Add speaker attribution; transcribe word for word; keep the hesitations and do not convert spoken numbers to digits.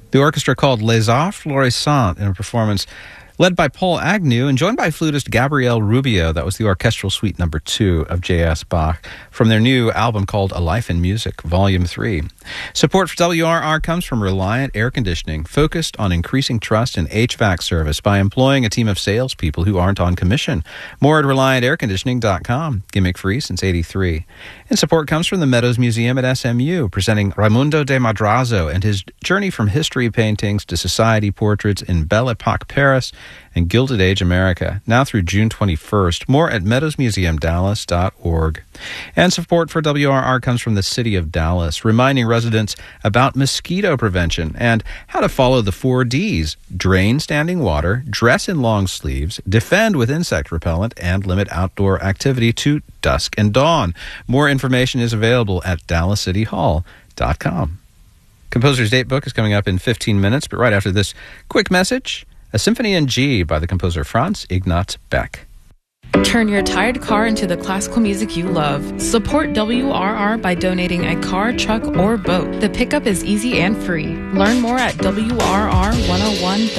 Speaker 1: The orchestra called Les Arts Florissants in a performance led by Paul Agnew and joined by flutist Gabriel Rubio. That was the orchestral suite number two of J S. Bach from their new album called A Life in Music, Volume three. Support for W R R comes from Reliant Air Conditioning, focused on increasing trust in H V A C service by employing a team of salespeople who aren't on commission. More at reliant air conditioning dot com. Gimmick free since eighty-three. And support comes from the Meadows Museum at S M U, presenting Raimundo de Madrazo and his journey from history paintings to society portraits in Belle Epoque Paris and Gilded Age America, now through June twenty-first. More at meadows museum dallas dot org. And support for W R R comes from the City of Dallas, reminding residents about mosquito prevention and how to follow the four Ds: drain standing water, dress in long sleeves, defend with insect repellent, and limit outdoor activity to dusk and dawn. More information is available at dallas city hall dot com. Composer's Date Book is coming up in fifteen minutes, but right after this quick message, a Symphony in G by the composer Franz Ignaz Beck.
Speaker 2: Turn your tired car into the classical music you love. Support W R R by donating a car, truck, or boat. The pickup is easy and free. Learn more at W R R one oh one dot com.